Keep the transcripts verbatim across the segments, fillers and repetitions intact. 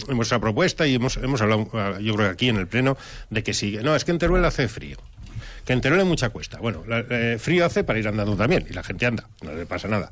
en vuestra propuesta, y hemos, hemos hablado, yo creo que aquí en el Pleno, de que sí, no, es que en Teruel hace frío, que en Teruel hay mucha cuesta. Bueno, la, eh, frío hace para ir andando también, y la gente anda, no le pasa nada.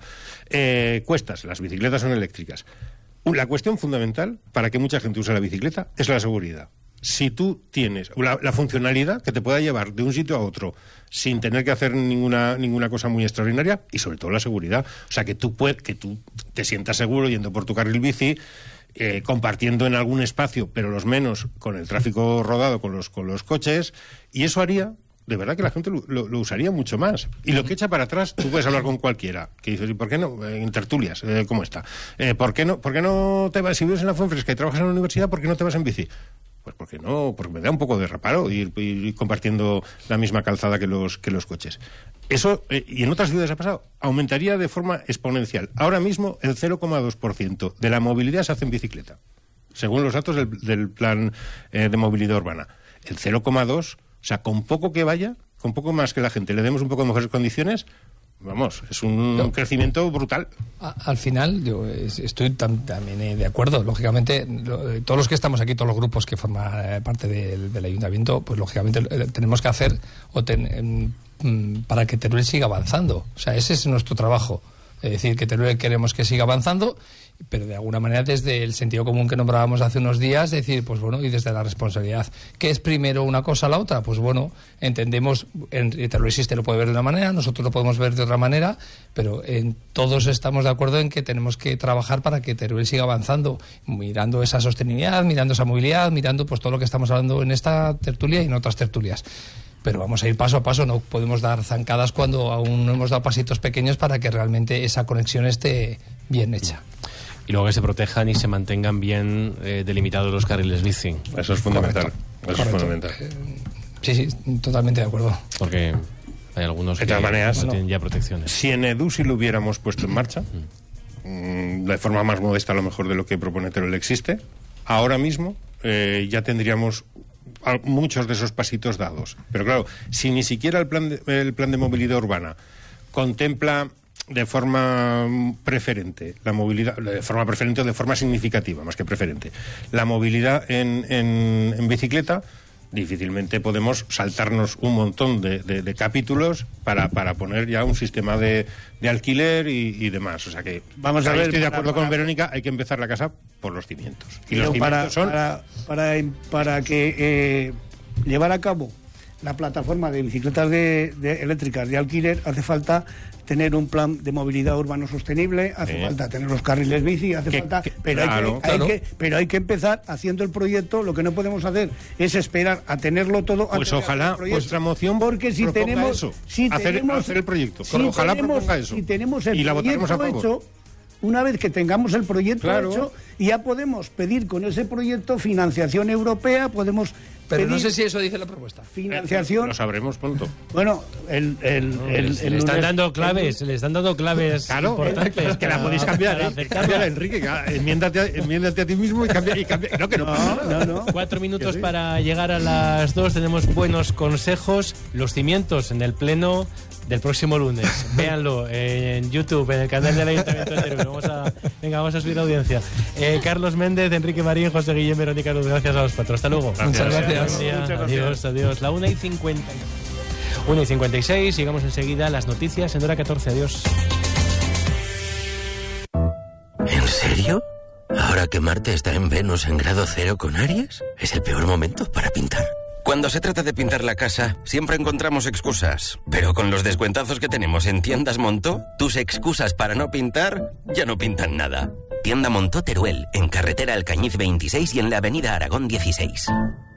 Eh, cuestas, las bicicletas son eléctricas. La cuestión fundamental para que mucha gente use la bicicleta es la seguridad. Si tú tienes la, la funcionalidad que te pueda llevar de un sitio a otro sin tener que hacer ninguna ninguna cosa muy extraordinaria, y sobre todo la seguridad, o sea, que tú puedes, que tú te sientas seguro yendo por tu carril bici, eh, compartiendo en algún espacio, pero los menos con el tráfico rodado con los con los coches, y eso haría de verdad que la gente lo, lo, lo usaría mucho más. Y lo que echa para atrás, tú puedes hablar con cualquiera, que dices, ¿y por qué no? En tertulias, eh, ¿cómo está? Eh, ¿por qué no, por qué no te vas, si vives en la Fuenfresca y trabajas en la universidad, ¿por qué no te vas en bici? Pues porque no, porque me da un poco de reparo ir, ir, ir compartiendo la misma calzada que los que los coches. Eso, eh, y en otras ciudades ha pasado, aumentaría de forma exponencial. Ahora mismo el cero coma dos por ciento de la movilidad se hace en bicicleta, según los datos del, del plan eh, de movilidad urbana. El cero coma dos, o sea, con poco que vaya, con poco más que la gente le demos un poco de mejores condiciones, vamos, es un no. crecimiento brutal. A, al final, yo estoy tam, también de acuerdo. Lógicamente, lo, todos los que estamos aquí, todos los grupos que forman parte del, del ayuntamiento, pues lógicamente tenemos que hacer o ten, em, para que Teruel siga avanzando. O sea, ese es nuestro trabajo. Es decir, que Teruel queremos que siga avanzando, pero de alguna manera desde el sentido común que nombrábamos hace unos días, decir, pues bueno, y desde la responsabilidad. ¿Qué es primero una cosa o la otra? Pues bueno, entendemos, en Teruel Existe lo puede ver de una manera, nosotros lo podemos ver de otra manera, pero en, todos estamos de acuerdo en que tenemos que trabajar para que Teruel siga avanzando, mirando esa sostenibilidad, mirando esa movilidad, mirando pues todo lo que estamos hablando en esta tertulia y en otras tertulias. Pero vamos a ir paso a paso, no podemos dar zancadas cuando aún no hemos dado pasitos pequeños para que realmente esa conexión esté bien hecha. Y luego que se protejan y se mantengan bien eh, delimitados los carriles bici. Eso es fundamental. Correcto. Eso Correcto. es fundamental. Eh, sí, sí, totalmente de acuerdo. Porque hay algunos de que maneras, no tienen ya protecciones. Si en EDUSI lo hubiéramos puesto en marcha, mm. de forma más modesta a lo mejor de lo que propone Teruel Existe, ahora mismo eh, ya tendríamos muchos de esos pasitos dados. Pero claro, si ni siquiera el plan de, el plan de movilidad urbana contempla de forma preferente la movilidad, de forma preferente o de forma significativa, más que preferente, la movilidad en, en, en bicicleta, difícilmente podemos saltarnos un montón de, de, de capítulos para, para poner ya un sistema de, de alquiler y, y demás. O sea que vamos a ver, estoy de acuerdo para, con Verónica, hay que empezar la casa por los cimientos. Y los cimientos para, son... para, para, para que eh, llevar a cabo la plataforma de bicicletas de, de eléctricas de alquiler, hace falta tener un plan de movilidad urbano sostenible, hace eh. falta tener los carriles bici, hace que, falta, que, pero, claro, hay que, claro. hay que, pero hay que empezar haciendo el proyecto. Lo que no podemos hacer es esperar a tenerlo todo. Pues ojalá vuestra moción porque si tenemos, eso, si hacer, tenemos, hacer el proyecto, si ojalá tenemos, proponga eso si tenemos el y la votaremos a favor. Hecho, una vez que tengamos el proyecto claro. hecho, ya podemos pedir con ese proyecto financiación europea, podemos pero pedir no sé si eso dice la propuesta. Financiación. Eh, lo sabremos pronto. Bueno, el, el, no, el, se el le están lunes, dando claves, se le están dando claves claro, importantes. Es que la podéis cambiar, ¿eh? Cámbiala, Enrique, enmiéndate, enmiéndate a ti mismo y cambia, y cambia. No, que no, no, no, no. Cuatro minutos sí. para llegar a las dos. Tenemos buenos consejos. Los cimientos en el pleno del próximo lunes. Véanlo en YouTube, en el canal del Ayuntamiento de Teruel. Vamos a, venga, vamos a subir audiencia. Eh, Carlos Méndez, Enrique Marín, José Guillén, Verónica Luz. Gracias a los cuatro. Hasta luego. Gracias. Muchas gracias. Muchas gracias. Adiós, adiós. La una y cincuenta. una y cincuenta y seis. Llegamos enseguida a las noticias en hora catorce. Adiós. ¿En serio? ¿Ahora que Marte está en Venus en grado cero con Aries? ¿Es el peor momento para pintar? Cuando se trata de pintar la casa, siempre encontramos excusas. Pero con los descuentazos que tenemos en Tiendas Montó, tus excusas para no pintar ya no pintan nada. Tienda Montó Teruel, en carretera Alcañiz veintiséis y en la avenida Aragón dieciséis.